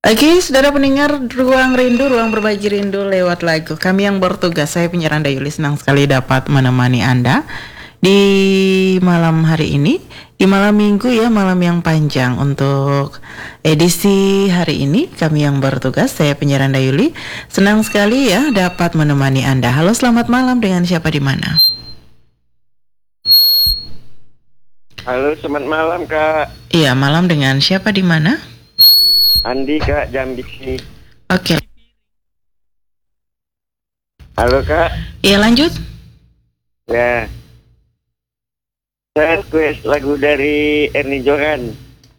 Oke, saudara pendengar Ruang Rindu, Ruang Berbagi Rindu lewat lagu. Kami yang bertugas, saya penyiar Anda Yuli, senang sekali dapat menemani Anda di malam hari ini, di malam minggu ya, malam yang panjang. Untuk edisi hari ini, kami yang bertugas, saya penyiar Anda Yuli, senang sekali ya dapat menemani Anda. Halo, selamat malam, dengan siapa di mana? Halo, selamat malam Kak. Iya, malam dengan siapa di mana? Andi Kak, Jambi. Oke. Halo Kak. Iya, lanjut. Ya, saya request lagu dari Ernie Johan.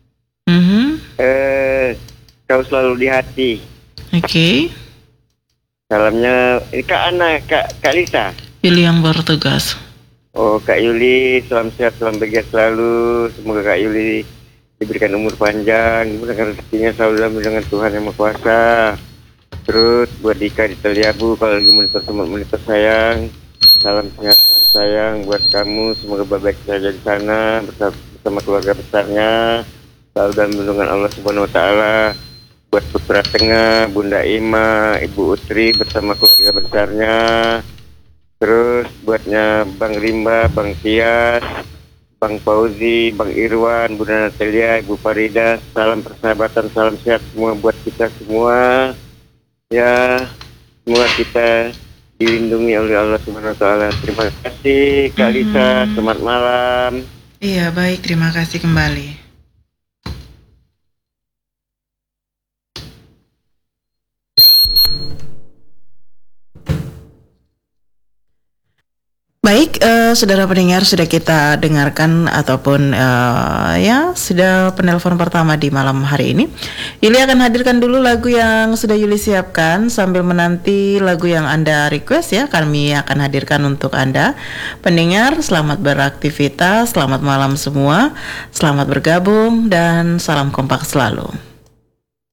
Kau selalu di hati. Oke. Salamnya ini Kak Ana, Kak Lisa. Pilih yang bertugas. Oh Kak Yuli, salam sehat, salam bahagia selalu. Semoga Kak Yuli diberikan umur panjang, diberikan rezekinya selalu dalam lindungan Tuhan Yang Maha Kuasa. Terus buat Dika di Teliabu, kalau lagi monitor sayang, salam sehat, salam sayang buat kamu. Semoga baik-baik saja di sana bersama keluarga besarnya, selalu dalam lindungan Allah Subhanahu Wa Taala. Buat Putra Tengah, Bunda Ima, Ibu Utri bersama keluarga besarnya. Terus buatnya Bang Rimba, Bang Tias, Bang Fauzi, Bang Irwan, Bunda Natalia, Ibu Farida, salam persahabatan, salam sehat semua buat kita semua. Ya, semoga kita dilindungi oleh Allah Subhanahu Wa Taala. Terima kasih Kak Lisa, selamat malam. Iya, baik, terima kasih kembali. Baik, saudara pendengar, sudah kita dengarkan ataupun ya sudah penelpon pertama di malam hari ini. Yuli akan hadirkan dulu lagu yang sudah Yuli siapkan sambil menanti lagu yang Anda request ya. Kami akan hadirkan untuk Anda pendengar. Selamat beraktivitas, selamat malam semua, selamat bergabung dan salam kompak selalu.